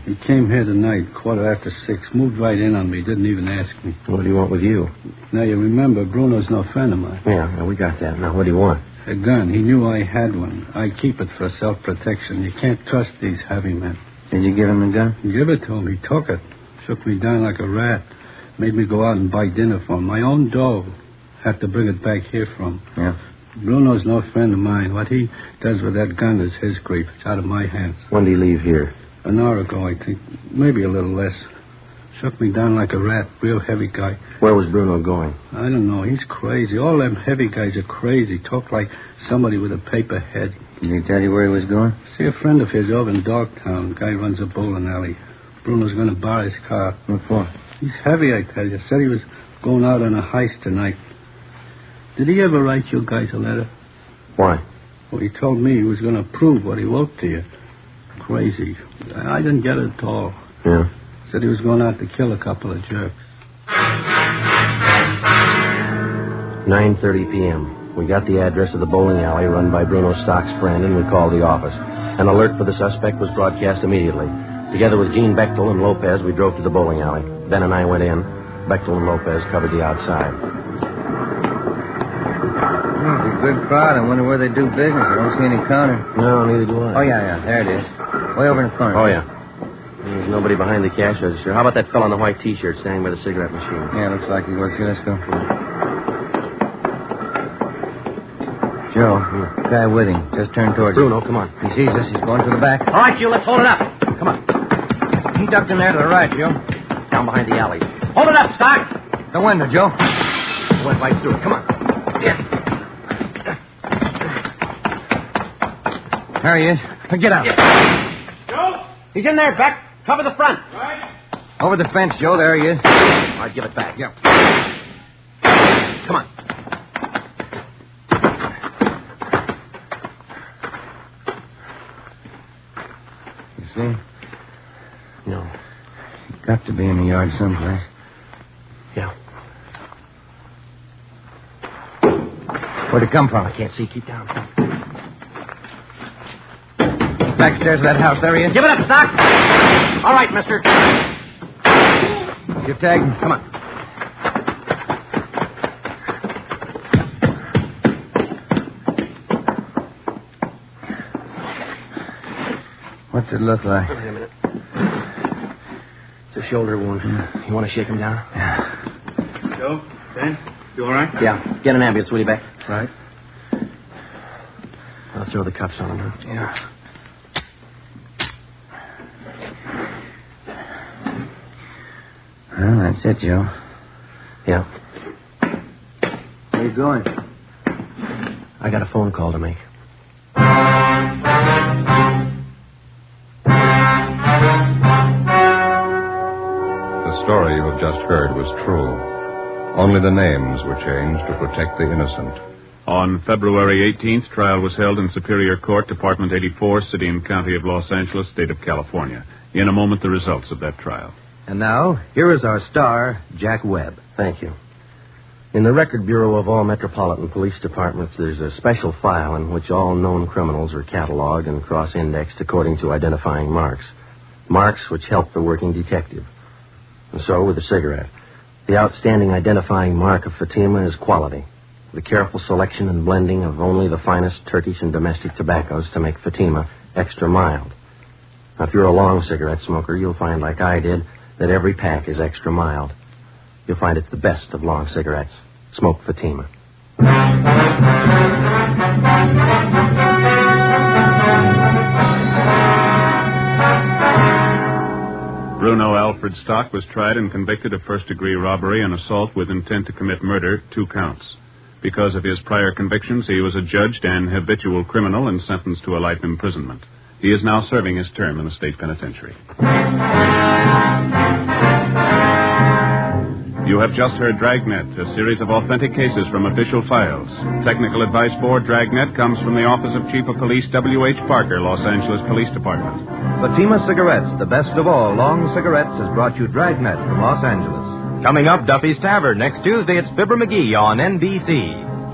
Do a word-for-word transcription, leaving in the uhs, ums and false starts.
He came here tonight, quarter after six, moved right in on me, didn't even ask me. What do you want with you? Now, you remember, Bruno's no friend of mine. Yeah, yeah, we got that. Now, what do you want? A gun. He knew I had one. I keep it for self-protection. You can't trust these heavy men. Did you give him the gun? Give it to him. He took it. Shook me down like a rat. Made me go out and buy dinner for him. My own dough. Have to bring it back here from. Yeah. Bruno's no friend of mine. What he does with that gun is his grief. It's out of my hands. When did he leave here? An hour ago, I think. Maybe a little less. Shook me down like a rat. Real heavy guy. Where was Bruno going? I don't know. He's crazy. All them heavy guys are crazy. Talk like somebody with a paper head. Did he tell you where he was going? See, a friend of his over in Dogtown. Guy runs a bowling alley. Bruno's going to borrow his car. What for? He's heavy, I tell you. Said he was going out on a heist tonight. Did he ever write you guys a letter? Why? Well, he told me he was going to prove what he wrote to you. Crazy. I didn't get it at all. Yeah? Said he was going out to kill a couple of jerks. nine thirty p.m. We got the address of the bowling alley run by Bruno Stock's friend, and we called the office. An alert for the suspect was broadcast immediately. Together with Gene Bechtel and Lopez, we drove to the bowling alley. Ben and I went in. Bechtel and Lopez covered the outside. Oh, it's a good crowd. I wonder where they do business. I don't see any counter. No, neither do I. Oh, yeah, yeah. There it is. Way over in the corner. Oh, yeah. There's nobody behind the cash register. How about that fellow in the white T-shirt standing by the cigarette machine? Yeah, looks like he works here. Let's go. Joe, the guy with him. Just turned towards Bruno, us. come on. He sees us. He's going to the back. All right, you, let's hold it up. Come on. He ducked in there to the right, Joe. Down behind the alleys. Hold it up, Stock. The window, Joe. Went right through it. Come on. Yeah. There he is. Get out. Yeah. Joe? He's in there, Beck. Cover the front. Right. Over the fence, Joe. There he is. All right, give it back. Yep. Come on. You see? No. Got to be in the yard someplace. Yeah. Where'd it come from? I can't see. Keep down. Backstairs of that house. There he is. Give it up, Stock. All right, mister. You tag him. Come on. What's it look like? Wait a minute. It's a shoulder wound. You want to shake him down? Yeah. Joe? Ben? You all right? Yeah. Get an ambulance, will you, Beck? Right. I'll throw the cuffs on him, huh? Yeah. Well, that's it, Joe. Yeah. Where you going? I got a phone call to make. The story you have just heard was true. Only the names were changed to protect the innocent. On February eighteenth, trial was held in Superior Court, Department eighty-four, City and County of Los Angeles, State of California. In a moment, the results of that trial. And now, here is our star, Jack Webb. Thank you. In the Record Bureau of all metropolitan police departments, there's a special file in which all known criminals are cataloged and cross-indexed according to identifying marks. Marks which help the working detective. And so with the cigarette. The outstanding identifying mark of Fatima is quality. The careful selection and blending of only the finest Turkish and domestic tobaccos to make Fatima extra mild. Now, if you're a long cigarette smoker, you'll find, like I did, that every pack is extra mild. You'll find it's the best of long cigarettes. Smoke Fatima. Bruno Alfred Stock was tried and convicted of first-degree robbery and assault with intent to commit murder, two counts. Because of his prior convictions, he was adjudged an habitual criminal and sentenced to a life imprisonment. He is now serving his term in the state penitentiary. You have just heard Dragnet, a series of authentic cases from official files. Technical advice for Dragnet comes from the Office of Chief of Police W H Parker, Los Angeles Police Department. Fatima Cigarettes, the best of all long cigarettes, has brought you Dragnet from Los Angeles. Coming up, Duffy's Tavern. Next Tuesday, it's Fibber McGee on N B C.